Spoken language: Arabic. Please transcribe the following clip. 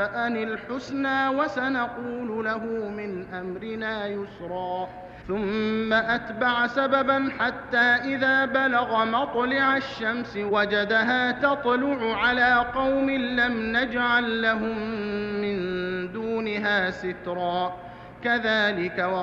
جاءني الحسنى وسنقول له من أمرنا يسرا ثم أتبع سببا حتى إذا بلغ مطلع الشمس وجدها تطلع على قوم لم نجعل لهم من دونها سترا كذلك